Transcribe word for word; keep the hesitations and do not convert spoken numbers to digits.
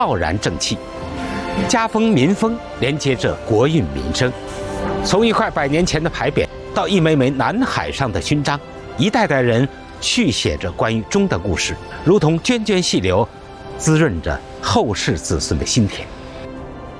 浩然正气。家风民风连接着国运民生，从一块百年前的牌匾到一枚枚南海上的勋章，一代代人续写着关于钟的故事，如同涓涓细流，滋润着后世子孙的心田。